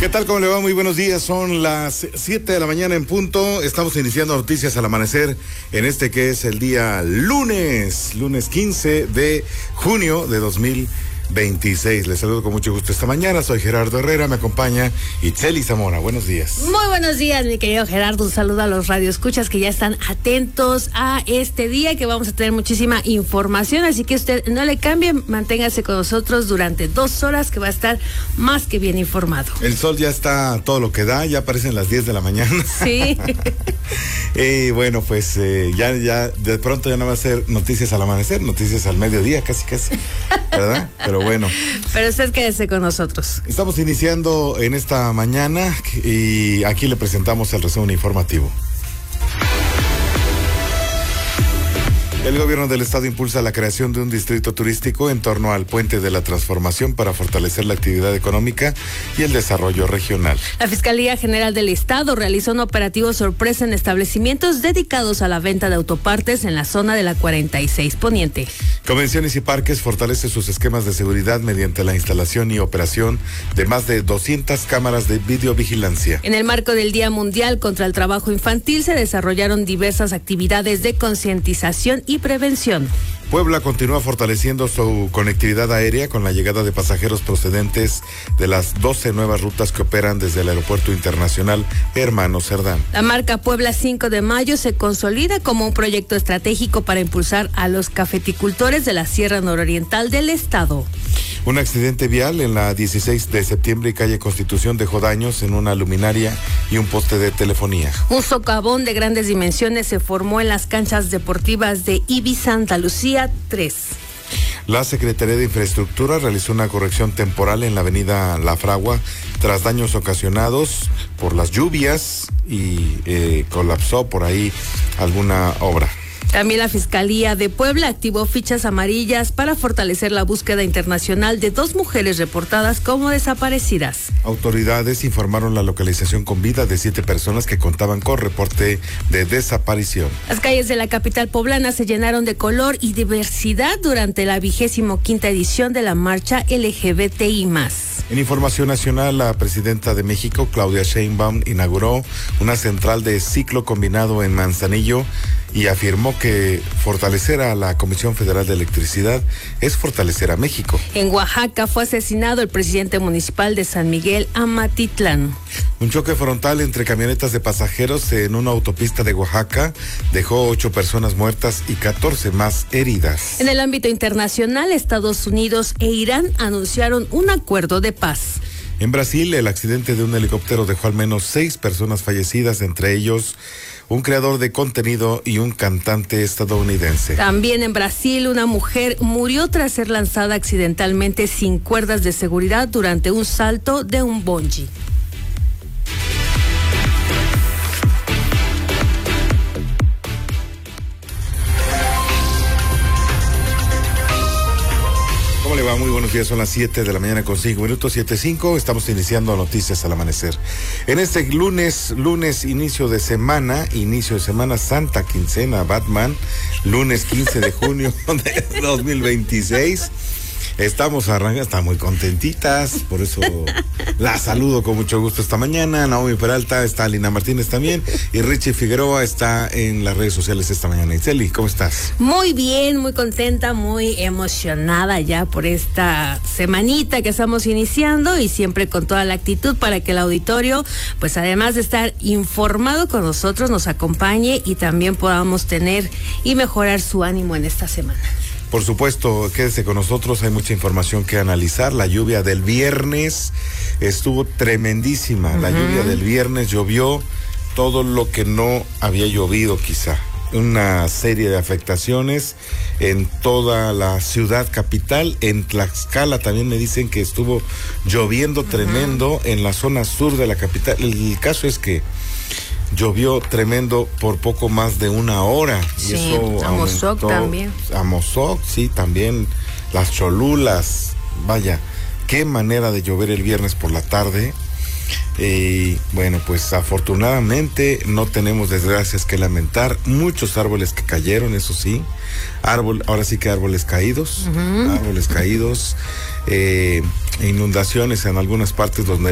¿Qué tal? ¿Cómo le va? Muy buenos días. Son las 7 de la mañana en punto. Estamos iniciando noticias al amanecer en este que es el día lunes 15 de junio de 2026. Les saludo con mucho gusto esta mañana. Soy Gerardo Herrera, me acompaña Itzeli Zamora. Buenos días. Muy buenos días, mi querido Gerardo. Un saludo a los radioescuchas que ya están atentos a este día, que vamos a tener muchísima información, así que usted no le cambie, manténgase con nosotros durante 2 horas, que va a estar más que bien informado. El sol ya está todo lo que da, ya aparecen las 10 de la mañana. Sí. Bueno, pues ya de pronto ya no va a ser noticias al amanecer, noticias al mediodía, casi, ¿verdad? Pero bueno. Pero usted quédese con nosotros. Estamos iniciando en esta mañana y aquí le presentamos el resumen informativo. El gobierno del estado impulsa la creación de un distrito turístico en torno al Puente de la Transformación para fortalecer la actividad económica y el desarrollo regional. La Fiscalía General del Estado realizó un operativo sorpresa en establecimientos dedicados a la venta de autopartes en la zona de la 46 Poniente. Convenciones y Parques fortalece sus esquemas de seguridad mediante la instalación y operación de más de 200 cámaras de videovigilancia. En el marco del Día Mundial contra el Trabajo Infantil se desarrollaron diversas actividades de concientización y prevención. Puebla continúa fortaleciendo su conectividad aérea con la llegada de pasajeros procedentes de las 12 nuevas rutas que operan desde el Aeropuerto Internacional Hermano Cerdán. La marca Puebla 5 de Mayo se consolida como un proyecto estratégico para impulsar a los cafeticultores de la Sierra Nororiental del estado. Un accidente vial en la 16 de septiembre y calle Constitución dejó daños en una luminaria y un poste de telefonía. Un socavón de grandes dimensiones se formó en las canchas deportivas de IBI Santa Lucía 3. La Secretaría de Infraestructura realizó una corrección temporal en la avenida La Fragua tras daños ocasionados por las lluvias y colapsó por ahí alguna obra. También la Fiscalía de Puebla activó fichas amarillas para fortalecer la búsqueda internacional de 2 mujeres reportadas como desaparecidas. Autoridades informaron la localización con vida de 7 personas que contaban con reporte de desaparición. Las calles de la capital poblana se llenaron de color y diversidad durante la 25ª edición de la marcha LGBTI+. En información nacional, la presidenta de México, Claudia Sheinbaum, inauguró una central de ciclo combinado en Manzanillo y afirmó que fortalecer a la Comisión Federal de Electricidad es fortalecer a México. En Oaxaca fue asesinado el presidente municipal de San Miguel, Amatitlán. Un choque frontal entre camionetas de pasajeros en una autopista de Oaxaca dejó 8 personas muertas y 14 más heridas. En el ámbito internacional, Estados Unidos e Irán anunciaron un acuerdo de paz. En Brasil, el accidente de un helicóptero dejó al menos 6 personas fallecidas, entre ellos un creador de contenido y un cantante estadounidense. También en Brasil, una mujer murió tras ser lanzada accidentalmente sin cuerdas de seguridad durante un salto de un bungee. ¿Cómo le va? Muy buenos días, son las 7 de la mañana con 5 minutos, 7:05, estamos iniciando noticias al amanecer. En este lunes, inicio de semana santa, quincena, Batman, lunes 15 de junio de 2026. Estamos están muy contentitas, por eso la saludo con mucho gusto esta mañana. Naomi Peralta, está Lina Martínez también, y Richie Figueroa está en las redes sociales esta mañana. Itzeli, ¿cómo estás? Muy bien, muy contenta, muy emocionada ya por esta semanita que estamos iniciando, y siempre con toda la actitud para que el auditorio, pues además de estar informado con nosotros, nos acompañe y también podamos tener y mejorar su ánimo en esta semana. Por supuesto, quédese con nosotros, hay mucha información que analizar. La lluvia del viernes estuvo tremendísima. La lluvia del viernes llovió todo lo que no había llovido quizá. Una serie de afectaciones en toda la ciudad capital. En Tlaxcala también me dicen que estuvo lloviendo tremendo en la zona sur de la capital. El caso es que llovió tremendo por poco más de una hora. Sí, y eso Amozoc también. Amozoc, sí, también. Las Cholulas. Vaya, qué manera de llover el viernes por la tarde. Y bueno, pues afortunadamente no tenemos desgracias que lamentar. Muchos árboles que cayeron, eso sí. Ahora sí que árboles caídos. Árboles caídos. Inundaciones en algunas partes donde